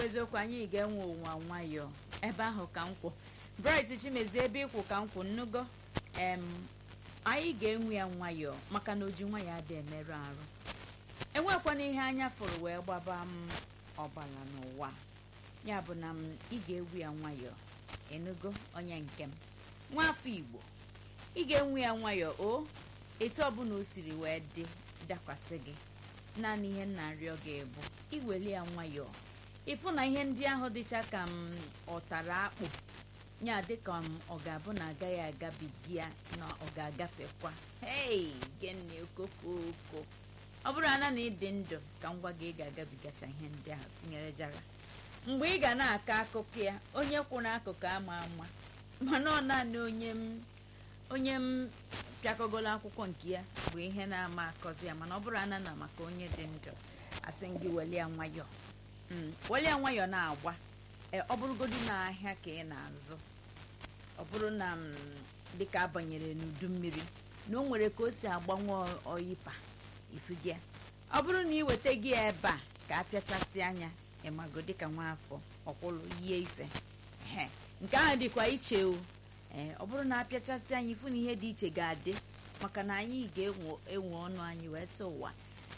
eziokwu anyị ga-enwe ụwa nwayọọ ebe ahụ ka nkwụ Bright Chimezie ebe ịkwụ ka nkwụ nnugo anyị ga-enwe ya nwayọọ maka na oji nwa ya adị emerụ arụ enwekwana ihe anya fụrụ wee gbaba m ọbala n'ụwa ya bụ na ị ga-ewu ya nwayọọ enugo onye nke m nwafọ Igbo ị ga-enwe ya nwayọọ o etu ọbụla o siri wee dị dakwasị gị naanị ihe nna arịọ gị bụ iweli ya nwayọọ ịfụ na ihe ndị ahụ dịcha ka ọ tara akpụ ya dịka ọ ga-abụ na agaghị agabiga na ọ ga-agafekwa gịnị okokoko ọ bụrụ ana na ịdị ndụ ka ngwa gị ị ga-agabigacha ihe ndị ahụ tinyere jara mgbe ị ga na-akọ akụkọ ya onye kwụ n'akụkụ ama ama mana ọ naanị onye m pịakọgolo akwụkwọ nke ya bụ ihe na-ama akọzi ya mana ọ bụrụ ana na maka onye dị ndụ asị gị welie nwayọọ welie nwayọọ na-agba ọ bụrụgodị n'ahịa ka ị na-azụ ọ bụrụ na dịka abanyere n'udu mmiri na o nwere ka o si agbanwe oyipa ifugia ọ bụrụ na ị weta gị ebe a ka apịachasị anya ịmago dịka nwaafọ ọkwụlụ yie ife nke ahụ dịkwa iche o ọ bụrụ na apịachasị anyị ịfụ na ihe dị iche ga-adị maka na anyị ga-enwe ọnụ anyị wee sị ụwa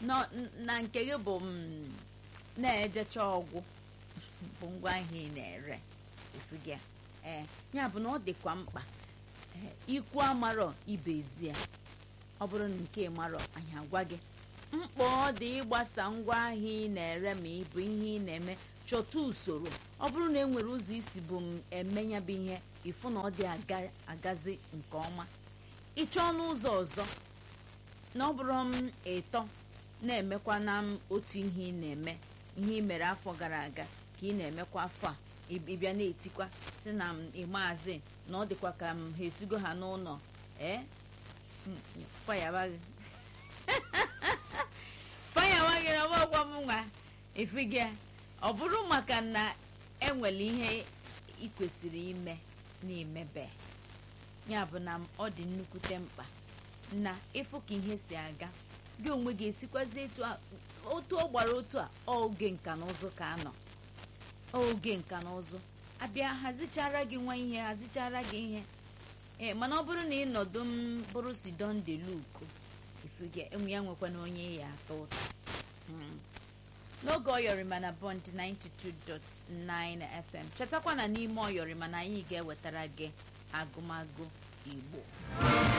na nke gị bụ na-ejecha ọgwụ bụ ngwa ahịa ị na-ere ifugia ya bụ na ọ dịkwa mkpa ikwu amarọ ibezi ya ọ bụrụ na nke marọ anyị agwa gị mkpa ọ dị ịgbasa ngwa ahịa ị na-ere ma ịbụ ihe ị na-eme chọta usoro ọ bụrụ na enwere ụzọ isi bụ eme ya bụ ihe ịfụ na ọ dị agazi nke ọma ịchọọ n'ụzọ ọzọ na ọ bụrụ ịtọ na-emekwa na otu ihe ị na-eme ihe ị mere afọ gara aga ka ị na-emekwa afọ a ịbịa na-etikwa si na ịmaazi na ọ dịkwa ka ha esigo ha n'ụlọ fayawaghị na ọgwa m nwa efiga ọ bụrụ maka na enwere ihe ị kwesịrị ime na-emebe ya bụ na ọ dị nnukwute mkpa na ịfụ ka ihe si aga gị onwe gị esikwazi otu ọ gbara otu a oge nka na ụzụ ka anọ oge nka na ụzụ abịa hazichara gị nwa ihe hazichara gị ihe mana ọ bụrụ na ị nọdụ bụrụ si donde luku ifuge enwe ya nwekwana onye ya atọ ụtọ n'oge ọyọrịma na Bond 92.9 FM chetakwa na n'ime ọyọrịma na anyị ga-ewetara gị agụmagụ Igbo